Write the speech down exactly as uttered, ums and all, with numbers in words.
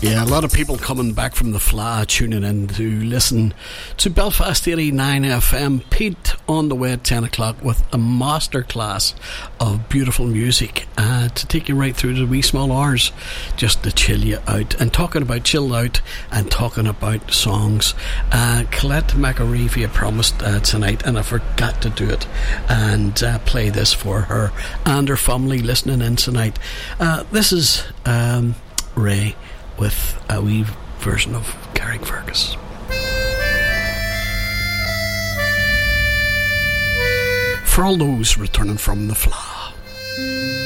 Yeah, a lot of people coming back from the Fleadh tuning in to listen to Belfast eighty-nine F M. Pete on the way at ten o'clock with a masterclass of beautiful music uh, to take you right through the wee small hours, just to chill you out. And talking about chill out and talking about songs, uh, Colette McAreevy promised uh, tonight, and I forgot to do it, and uh, play this for her and her family listening in tonight. Uh, this is um, Ray with a wee version of Carrickfergus. For all those returning from the Fleadh.